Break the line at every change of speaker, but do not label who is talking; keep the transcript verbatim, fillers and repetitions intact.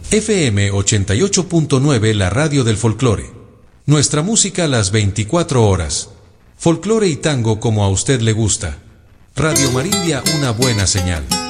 F M ochenta y ocho punto nueve, la radio del folclore. Nuestra música las veinticuatro horas. Folclore y tango como a usted le gusta. Radio Marindia, una buena señal.